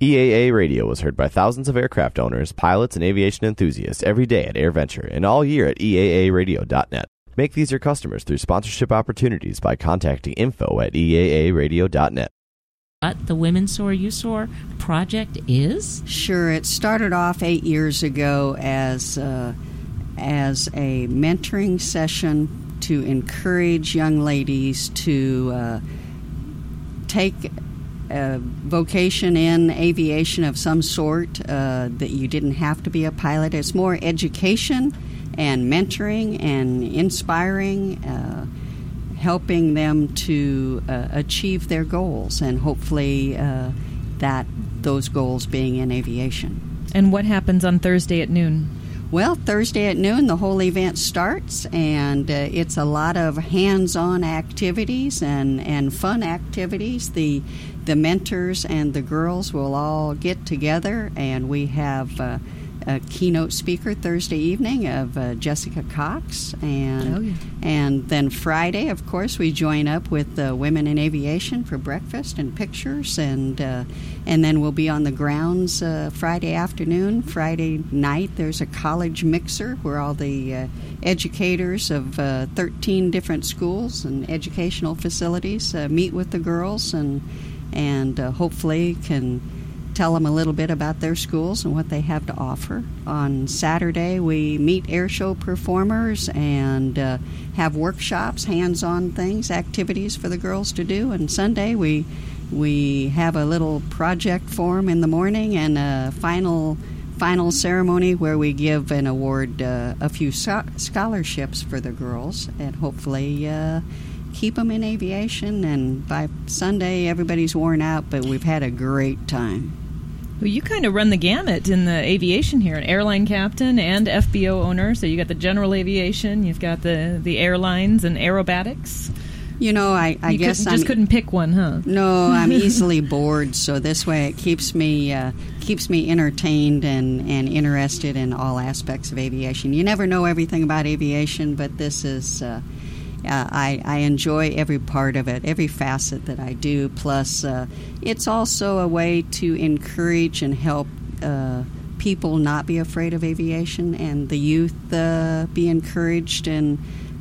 EAA Radio was heard by thousands of aircraft owners, pilots, and aviation enthusiasts every day at AirVenture and all year at EAAradio.net. Make these your customers through sponsorship opportunities by contacting info@EAAradio.net. What the Women Soar You Soar project is? Sure. It started off 8 years ago as a mentoring session to encourage young ladies to take a vocation in aviation of some sort, that you didn't have to be a pilot. It's more education and mentoring and inspiring, helping them to achieve their goals, and hopefully that those goals being in aviation. And what happens on Thursday at noon? Well, Thursday at noon, the whole event starts, and it's a lot of hands-on activities and fun activities. The mentors and the girls will all get together, and we have a keynote speaker Thursday evening of Jessica Cox, and then Friday, of course, we join up with Women in Aviation for breakfast and pictures, and then we'll be on the grounds Friday afternoon. Friday night, there's a college mixer where all the educators of 13 different schools and educational facilities meet with the girls and hopefully can tell them a little bit about their schools and what they have to offer. On Saturday, we meet airshow performers and have workshops, hands-on things, activities for the girls to do. And Sunday, we have a little project forum in the morning and a final ceremony where we give and award a few scholarships for the girls and hopefully keep them in aviation. And by Sunday, everybody's worn out, but we've had a great time. Well, you kind of run the gamut in the aviation here, an airline captain and FBO owner. So you got the general aviation, you've got the airlines and aerobatics. You know, I guess I couldn't pick one, huh? No, I'm easily bored, so this way it keeps me entertained and interested in all aspects of aviation. You never know everything about aviation, but this is I enjoy every part of it, every facet that I do. Plus, it's also a way to encourage and help people not be afraid of aviation, and the youth be encouraged and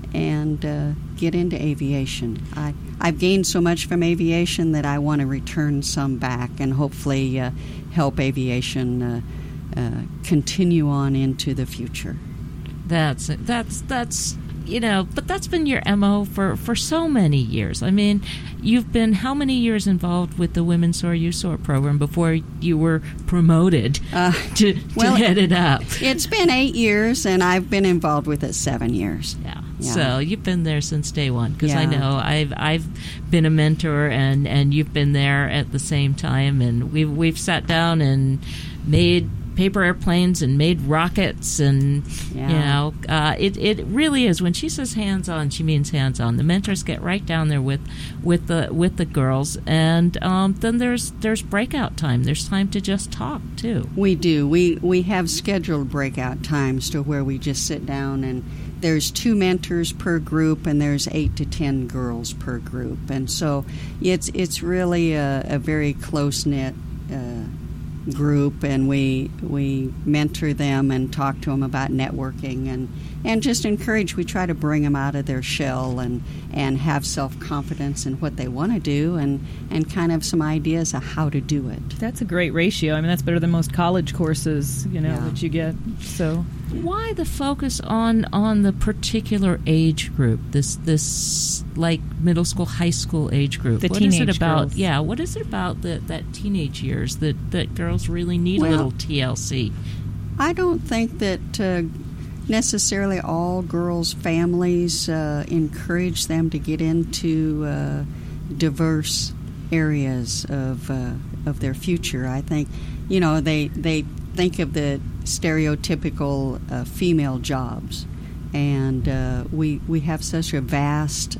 get into aviation. I've gained so much from aviation that I want to return some back and hopefully help aviation continue on into the future. That's but that's been your MO for so many years. I mean, you've been how many years involved with the Women Soar You Soar program before you were promoted to head it up? It's been 8 years, and I've been involved with it 7 years. Yeah. So you've been there since day one, because I know I've been a mentor, and you've been there at the same time, and we've sat down and made paper airplanes and made rockets, and it really is. When she says hands on, she means hands on. The mentors get right down there with the girls, and then there's breakout time. There's time to just talk too. We do. We have scheduled breakout times to where we just sit down, and there's 2 mentors per group, and there's 8 to 10 girls per group, and so it's really a very close knit group, and we mentor them and talk to them about networking and just encourage. We try to bring them out of their shell and have self-confidence in what they want to do and kind of some ideas of how to do it. That's a great ratio. I mean, that's better than most college courses, that you get. So why the focus on the particular age group, this like middle school, high school age group? The teenage is it about? Girls. Yeah, what is it about that teenage years that girls really need a little TLC? I don't think that necessarily all girls' families encourage them to get into diverse areas of their future. I think, they think of the stereotypical female jobs, and we have such a vast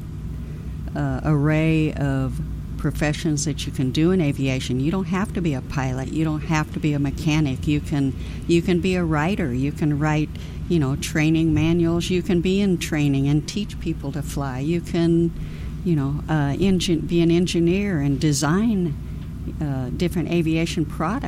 array of professions that you can do in aviation. You don't have to be a pilot. You don't have to be a mechanic. You can be a writer. You can write, training manuals. You can be in training and teach people to fly. You can, be an engineer and design different aviation products.